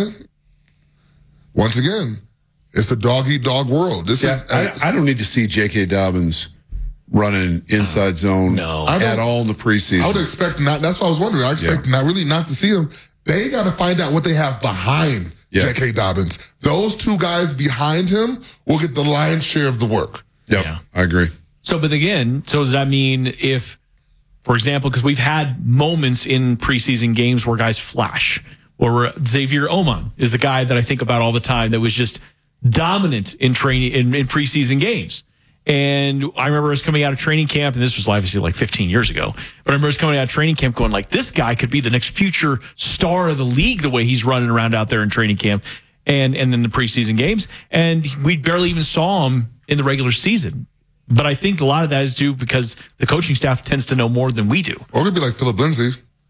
once again, it's a dog-eat-dog world. This yeah, is. I, I don't need to see J K. Dobbins running inside zone no. at all in the preseason. I would expect not. That's what I was wondering. I expect yeah. not really not to see him. They got to find out what they have behind yeah. J K. Dobbins. Those two guys behind him will get the lion's share of the work. Yep, yeah, I agree. So, but again, so does that mean if, for example, because we've had moments in preseason games where guys flash, or Xavier Oman is the guy that I think about all the time that was just dominant in training in, in preseason games. And I remember us coming out of training camp, and this was obviously like fifteen years ago, but I remember us coming out of training camp going like, this guy could be the next future star of the league the way he's running around out there in training camp and, and then the preseason games. And we barely even saw him in the regular season. But I think a lot of that is due because the coaching staff tends to know more than we do. Or it could be like Philip Lindsay,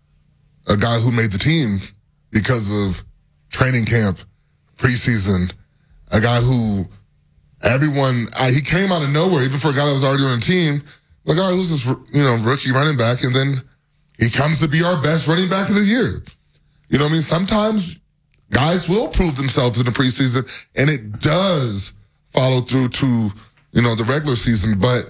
a guy who made the team because of training camp, preseason, a guy who everyone, uh, he came out of nowhere, even for a guy that was already on the team. Like, all right, who's this, you know, rookie running back? And then he comes to be our best running back of the year. You know what I mean? Sometimes guys will prove themselves in the preseason, and it does follow through to, you know, the regular season. But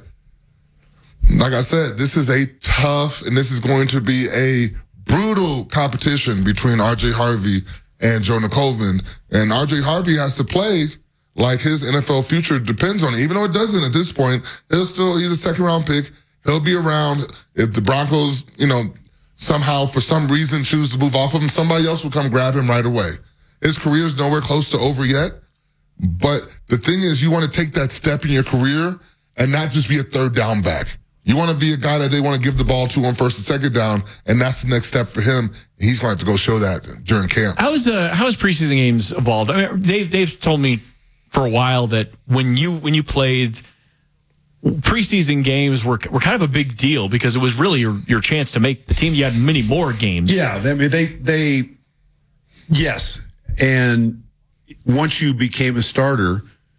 like I said, this is a tough, and this is going to be a brutal competition between R J Harvey and Jonah Coleman. And R J Harvey has to play like his N F L future depends on it. Even though it doesn't at this point, he'll still, he's a second round pick. He'll be around. If the Broncos, you know, somehow for some reason choose to move off of him, somebody else will come grab him right away. His career is nowhere close to over yet. But the thing is, you want to take that step in your career and not just be a third down back. You want to be a guy that they want to give the ball to on first and second down, and that's the next step for him. He's going to have to go show that during camp. How is uh, how has preseason games evolved? I mean, Dave, Dave's told me for a while that when you when you played, preseason games were were kind of a big deal because it was really your, your chance to make the team. You had many more games. Yeah, I mean, they they yes, and once you became a starter,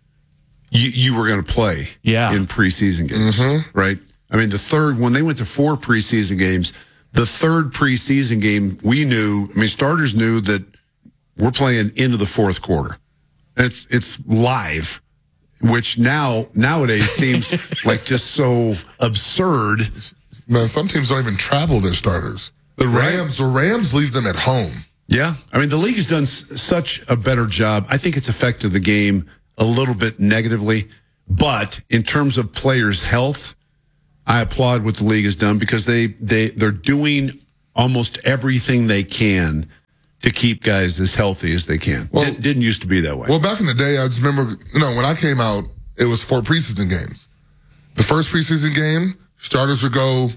you you were going to play. Yeah. in preseason games, mm-hmm. right? I mean, the third, when they went to four preseason games, the third preseason game, we knew, I mean, starters knew that we're playing into the fourth quarter. It's it's live, which now, nowadays seems like just so absurd Man, some teams don't even travel their starters. The Rams, right. the Rams leave them at home. Yeah. I mean, the league has done s- such a better job. I think it's affected the game a little bit negatively. But in terms of players' health, I applaud what the league has done because they, they, they're doing almost everything they can to keep guys as healthy as they can. Well, Did, didn't used to be that way. Well, back in the day, I just remember, you know, when I came out, it was four preseason games. The first preseason game, starters would go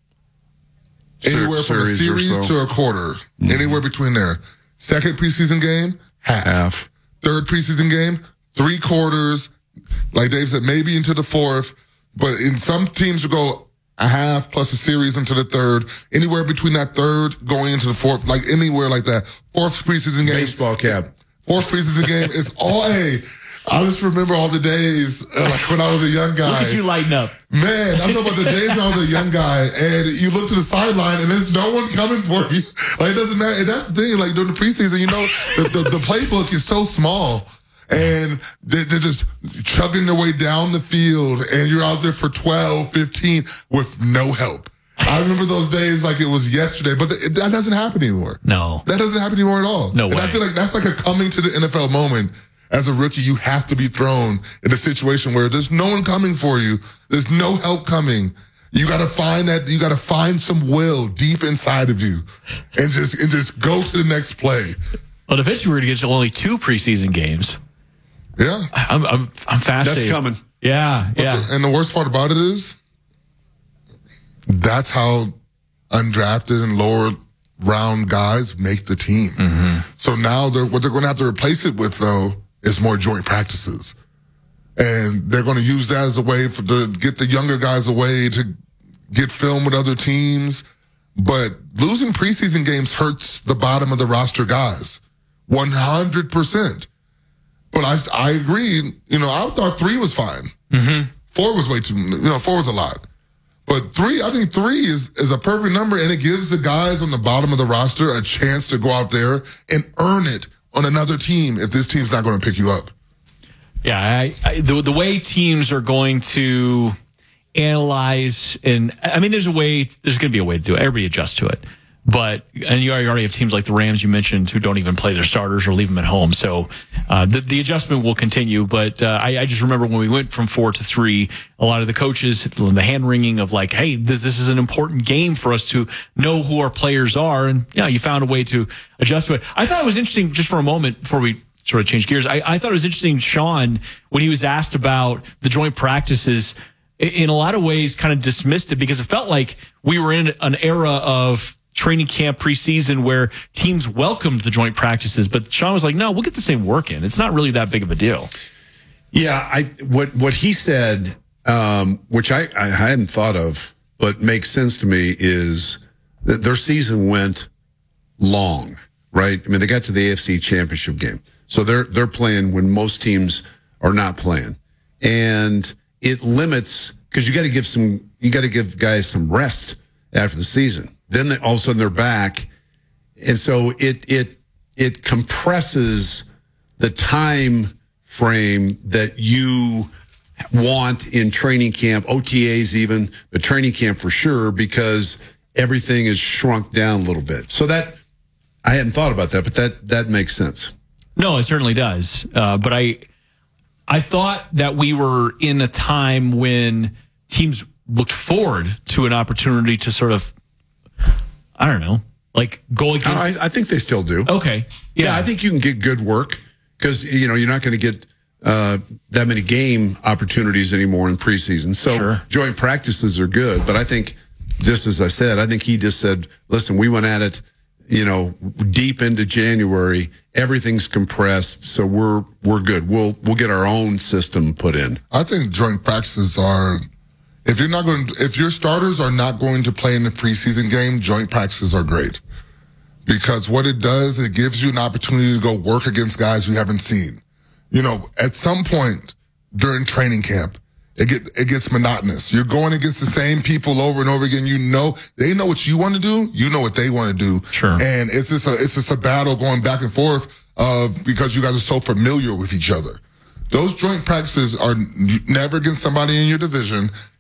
anywhere from a series so. to a quarter, mm-hmm. anywhere between there. Second preseason game, half. half. Third preseason game, three quarters. Like Dave said, maybe into the fourth. But in some teams would go a half plus a series into the third. Anywhere between that third going into the fourth, like anywhere like that. Fourth preseason game. Baseball cap. Fourth preseason game is all A. I just remember all the days, uh, like when I was a young guy. Look at you lighten up. Man, I'm talking about the days when I was a young guy, and you look to the sideline, and there's no one coming for you. Like, it doesn't matter. And that's the thing, like, during the preseason, you know, the, the, the playbook is so small, and they're, they're just chugging their way down the field, and you're out there for twelve, fifteen with no help. I remember those days like it was yesterday, but th- that doesn't happen anymore. No. That doesn't happen anymore at all. No and way. I feel like that's like a coming to the N F L moment. As a rookie, you have to be thrown in a situation where there's no one coming for you. There's no help coming. You got to find that. You got to find some will deep inside of you, and just and just go to the next play. Well, eventually we're going to get to only two preseason games. Yeah, I'm I'm, I'm fascinated. That's coming. Yeah, but yeah. The, and the worst part about it is, that's how undrafted and lower round guys make the team. Mm-hmm. So now they're, what they're going to have to replace it with, though, is more joint practices. And they're going to use that as a way for to get the younger guys away to get film with other teams. But losing preseason games hurts the bottom of the roster guys. one hundred percent. But I, I agree. You know, I thought three was fine. Mm-hmm. Four was way too, you know, four was a lot. But three, I think three is, is a perfect number, and it gives the guys on the bottom of the roster a chance to go out there and earn it on another team if this team's not going to pick you up. Yeah, I, I, the the way teams are going to analyze, and I mean, there's a way, there's going to be a way to do it. Everybody adjusts to it. But, and you already have teams like the Rams you mentioned who don't even play their starters or leave them at home. So uh, the, the adjustment will continue. But uh, I, I just remember when we went from four to three, a lot of the coaches, the hand wringing of like, hey, this, this is an important game for us to know who our players are. And, yeah, you found a way to adjust to it. I thought it was interesting, just for a moment before we sort of change gears, I, I thought it was interesting, Sean, when he was asked about the joint practices, in a lot of ways kind of dismissed it because it felt like we were in an era of training camp preseason where teams welcomed the joint practices, but Sean was like, no, we'll get the same work in. It's not really that big of a deal. Yeah, I what what he said, um, which I, I hadn't thought of, but makes sense to me, is that their season went long, right? I mean, they got to the A F C Championship game. So they're they're playing when most teams are not playing. And it limits, because you got to give some you got to give guys some rest after the season. Then they, all of a sudden they're back, and so it it it compresses the time frame that you want in training camp, O T As even, but training camp for sure, because everything is shrunk down a little bit. So that, I hadn't thought about that, but that that makes sense. No, it certainly does. Uh, but I I thought that we were in a time when teams looked forward to an opportunity to sort of, I don't know, like go against. I, I think they still do. Okay. Yeah. yeah I think you can get good work because, you know, you're not going to get uh, that many game opportunities anymore in preseason. So sure. joint practices are good. But I think, just as I said, I think he just said, listen, we went at it, you know, deep into January. Everything's compressed. So we're we're good. We'll we'll get our own system put in. I think joint practices are, if you're not going, if your starters are not going to play in the preseason game, joint practices are great, because what it does, it gives you an opportunity to go work against guys you haven't seen. You know, at some point during training camp, it get it gets monotonous. You're going against the same people over and over again. You know, they know what you want to do. You know what they want to do. Sure. And it's just a it's just a battle going back and forth uh, because you guys are so familiar with each other. Those joint practices are never against somebody in your division.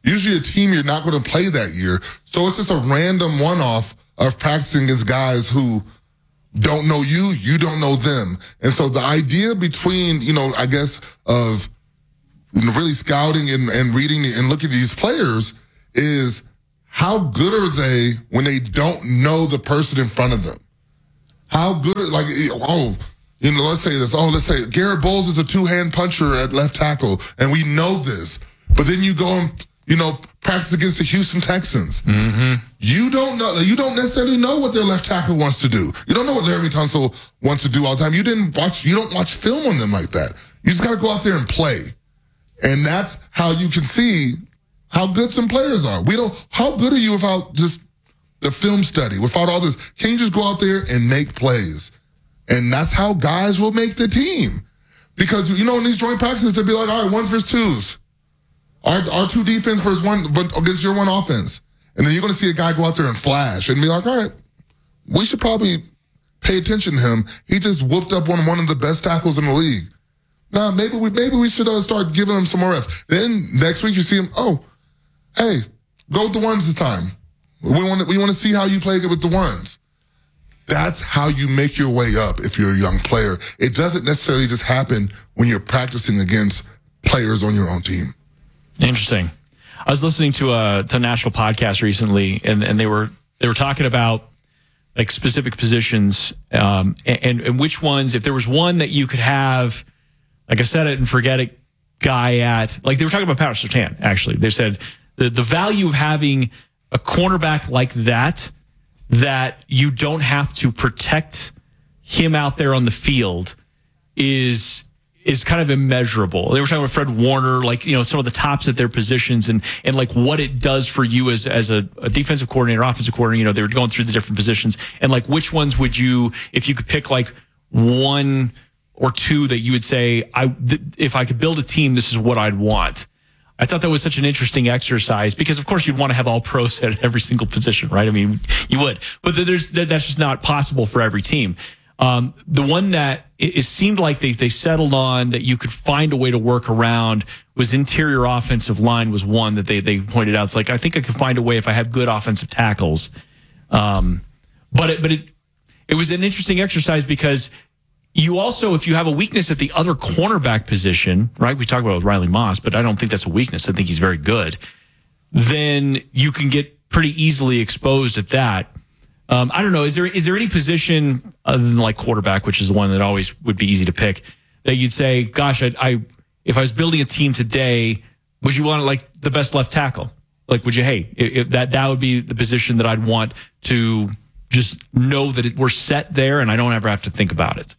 usually a team you're not going to play that year. So it's just a random one-off of practicing against guys who don't know you, you don't know them. And so the idea between, you know, I guess, of really scouting and, and reading and looking at these players is how good are they when they don't know the person in front of them? How good, like, oh, you know, let's say this. Oh, let's say Garrett Bowles is a two-hand puncher at left tackle, and we know this. But then you go and, you know, practice against the Houston Texans. Mm-hmm. You don't know. You don't necessarily know what their left tackle wants to do. You don't know what Laremy Tunsil wants to do all the time. You didn't watch. You don't watch film on them like that. You just got to go out there and play, and that's how you can see how good some players are. We don't. How good are you without just the film study, without all this? Can you just go out there and make plays? And that's how guys will make the team. Because, you know, in these joint practices, they'll be like, all right, ones versus twos. Our, our two defense versus one, but against your one offense. And then you're going to see a guy go out there and flash and be like, all right, we should probably pay attention to him. He just whooped up on one of the best tackles in the league. Now, maybe we maybe we should uh, start giving him some more reps. Then next week you see him, oh, hey, go with the ones this time. We want to, we want to see how you play with the ones. That's how you make your way up if you're a young player. It doesn't necessarily just happen when you're practicing against players on your own team. Interesting. I was listening to a, to a national podcast recently, and, and they were they were talking about like specific positions um, and, and which ones, if there was one that you could have, like I said it and forget it guy at, like they were talking about Patrick Surtain, actually. They said the, the value of having a cornerback like that, that you don't have to protect him out there on the field is is kind of immeasurable. They were talking about Fred Warner, like, you know, some of the tops at their positions and and like what it does for you as as a, a defensive coordinator, offensive coordinator. You know, they were going through the different positions and like which ones would you, if you could pick like one or two that you would say, I th- if I could build a team, this is what I'd want. I thought that was such an interesting exercise because, of course, you'd want to have all pros at every single position, right? I mean, you would, but there's that's just not possible for every team. Um, the one that it, it seemed like they they settled on that you could find a way to work around was interior offensive line was one that they they pointed out. It's like I think I could find a way if I have good offensive tackles. Um, but it, but it it was an interesting exercise because. You also, if you have a weakness at the other cornerback position, right? We talk about with Riley Moss, but I don't think that's a weakness. I think he's very good. Then you can get pretty easily exposed at that. Um, I don't know. Is there is there any position other than like quarterback, which is the one that always would be easy to pick, that you'd say, gosh, I, I if I was building a team today, would you want like the best left tackle? Like, would you, hey, if that that would be the position that I'd want to just know that it, we're set there and I don't ever have to think about it.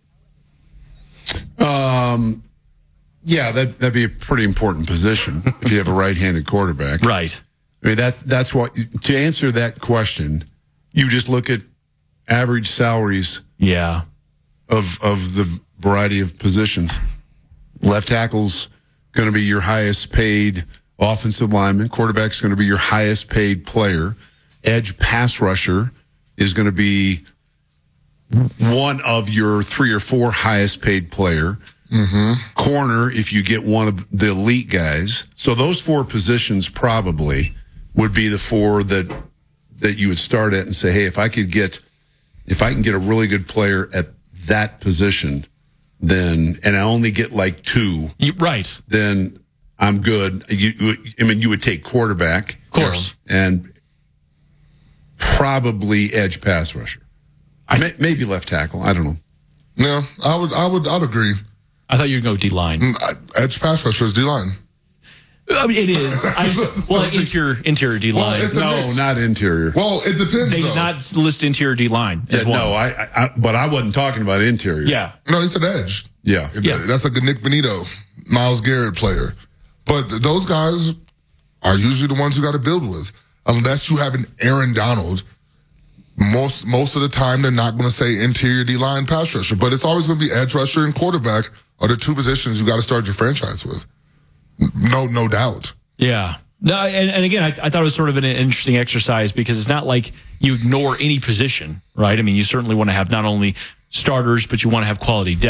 Um, yeah, that that'd be a pretty important position if you have a right-handed quarterback. Right. I mean, that's that's what to answer that question, you just look at average salaries. Yeah. Of of the variety of positions. Left tackle's going to be your highest paid offensive lineman. Quarterback's going to be your highest paid player. Edge pass rusher is going to be one of your three or four highest paid player. Mm-hmm. Corner, if you get one of the elite guys. So those four positions probably would be the four that that you would start at and say, hey, if I could get, if I can get a really good player at that position, then, and I only get like two, you, right? Then I'm good. You, I mean, you would take quarterback, of course, you know, and probably edge pass rusher. I may, maybe left tackle. I don't know. No, I would, I would, I'd agree. I thought you'd go D line. Edge pass rusher is D line. I mean, it is. I just, well, interior interior D line. Well, no, mix. Not interior. Well, it depends. They though. did not list interior D line. Yeah, no, I, I, but I wasn't talking about interior. Yeah, no, he said edge. Yeah, yeah. That's like a Nick Benito, Myles Garrett player. But those guys are usually the ones who got to build with, unless you have an Aaron Donald. Most most of the time, they're not going to say interior D-line pass rusher, but it's always going to be edge rusher and quarterback are the two positions you got to start your franchise with. No, no doubt. Yeah. No, and, and again, I, I thought it was sort of an interesting exercise because it's not like you ignore any position, right? I mean, you certainly want to have not only starters, but you want to have quality depth.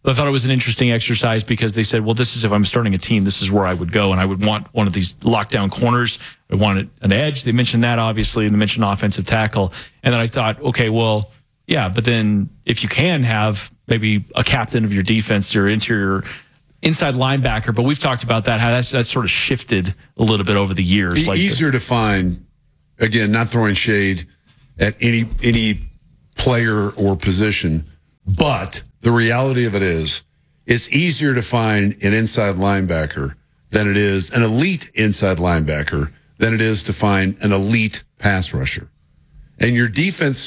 I thought it was an interesting exercise because they said, well, this is if I'm starting a team, this is where I would go. And I would want one of these lockdown corners. I wanted an edge. They mentioned that, obviously, and they mentioned offensive tackle. And then I thought, okay, well, yeah, but then if you can have maybe a captain of your defense, your interior inside linebacker, but we've talked about that, how that's, that's sort of shifted a little bit over the years. E- like easier the, to find, again, not throwing shade at any any player or position, but the reality of it is it's easier to find an inside linebacker than it is an elite inside linebacker than it is to find an elite pass rusher. And your defense,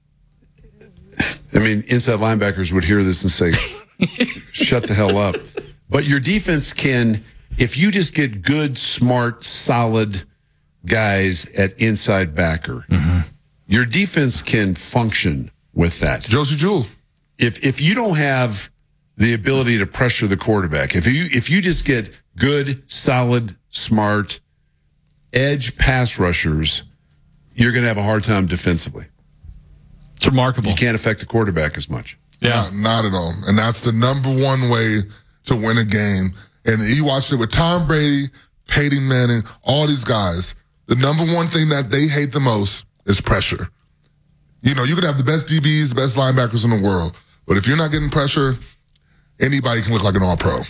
I mean, inside linebackers would hear this and say, shut the hell up. But your defense can, if you just get good, smart, solid guys at inside backer, mm-hmm. your defense can function with that. Josie Jewell. If if you don't have the ability to pressure the quarterback, if you if you just get good, solid, smart, edge pass rushers, you're going to have a hard time defensively. It's remarkable. You can't affect the quarterback as much. Yeah, not, not at all. And that's the number one way to win a game. And you watched it with Tom Brady, Peyton Manning, all these guys. The number one thing that they hate the most is pressure. You know, you could have the best D Bs, the best linebackers in the world, but if you're not getting pressure, anybody can look like an all-pro.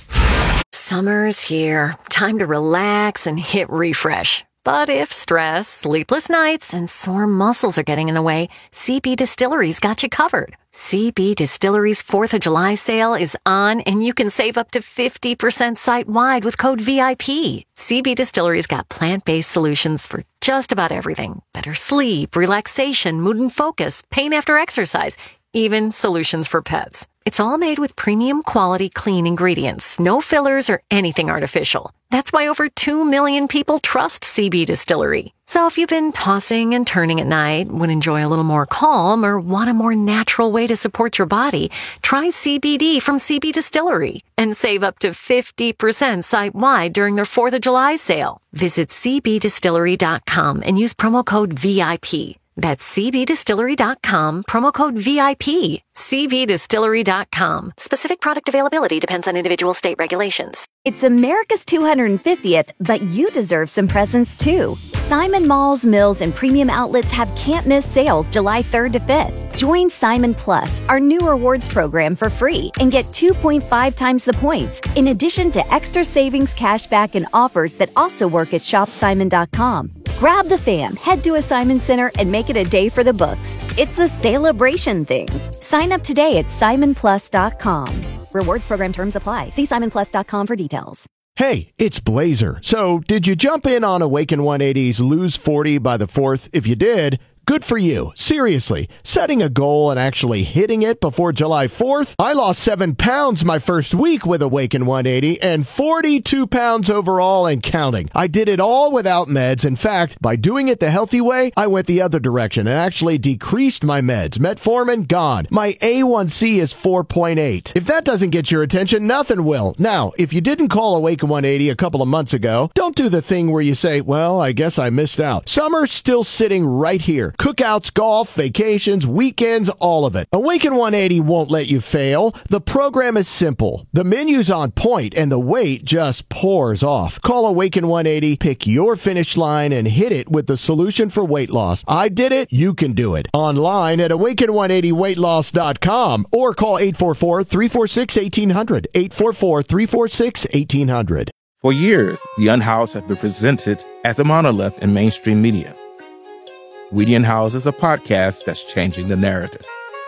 Summer's here. Time to relax and hit refresh. But if stress, sleepless nights, and sore muscles are getting in the way, C B Distillery's got you covered. C B Distillery's fourth of July sale is on, and you can save up to fifty percent site-wide with code V I P. C B Distillery's got plant-based solutions for just about everything. Better sleep, relaxation, mood and focus, pain after exercise, even solutions for pets. It's all made with premium quality clean ingredients, no fillers or anything artificial. That's why over two million people trust C B Distillery. So if you've been tossing and turning at night, would enjoy a little more calm, or want a more natural way to support your body, try C B D from C B Distillery and save up to fifty percent site-wide during their fourth of July sale. Visit C B distillery dot com and use promo code V I P. That's C B distillery dot com, promo code V I P. C B distillery dot com. Specific product availability depends on individual state regulations. It's America's two hundred fiftieth, but you deserve some presents too. Simon Malls, Mills, and premium outlets have can't-miss sales July third to fifth. Join Simon Plus, our new rewards program, for free and get two point five times the points, in addition to extra savings, cashback, and offers that also work at shop simon dot com. Grab the fam, head to a Simon Center, and make it a day for the books. It's a celebration thing. Sign up today at simon plus dot com. Rewards program terms apply. See simon plus dot com for details. Hey, it's Blazer. So, did you jump in on Awaken one eighty's Lose forty by the fourth? If you did, good for you. Seriously, setting a goal and actually hitting it before July fourth? I lost seven pounds my first week with Awaken one eighty and forty-two pounds overall and counting. I did it all without meds. In fact, by doing it the healthy way, I went the other direction and actually decreased my meds. Metformin, gone. My A one C is four point eight. If that doesn't get your attention, nothing will. Now, if you didn't call Awaken one eighty a couple of months ago, don't do the thing where you say, well, I guess I missed out. Summer's still sitting right here. Cookouts, golf, vacations, weekends, all of it. Awaken one eighty won't let you fail. The program is simple. The menu's on point, and the weight just pours off. Call Awaken one eighty, pick your finish line, and hit it with the solution for weight loss. I did it. You can do it. Online at awaken one eighty weight loss dot com or call eight four four, three four six, one eight zero zero, eight four four, three four six, one eight zero zero. For years, The Unhoused has been presented as a monolith in mainstream media. We the Unhoused is a podcast that's changing the narrative.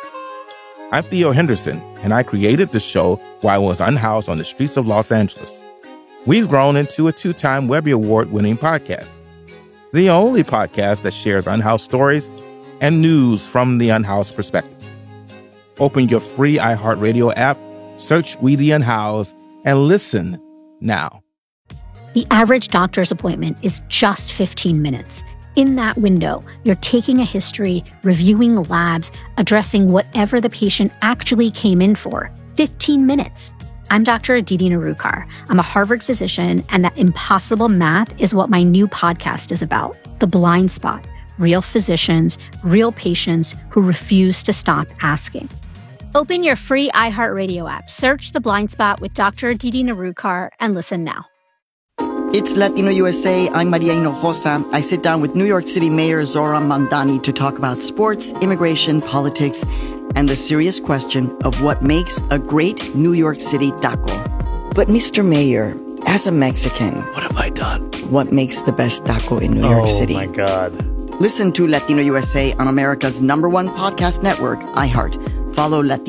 I'm Theo Henderson, and I created the show while I was unhoused on the streets of Los Angeles. We've grown into a two-time Webby Award-winning podcast, the only podcast that shares unhoused stories and news from the unhoused perspective. Open your free iHeartRadio app, search We the Unhoused, and listen now. The average doctor's appointment is just fifteen minutes. In that window, you're taking a history, reviewing labs, addressing whatever the patient actually came in for. fifteen minutes. I'm Doctor Aditi Narukar. I'm a Harvard physician, and that impossible math is what my new podcast is about. The Blind Spot. Real physicians, real patients who refuse to stop asking. Open your free iHeartRadio app, search The Blind Spot with Doctor Aditi Narukar, and listen now. It's Latino U S A. I'm Maria Hinojosa. I sit down with New York City Mayor Zoran Mandani to talk about sports, immigration, politics, and the serious question of what makes a great New York City taco. But Mister Mayor, as a Mexican, what have I done? What makes the best taco in New York City? Oh, my God. Listen to Latino U S A on America's number one podcast network, iHeart. Follow Latino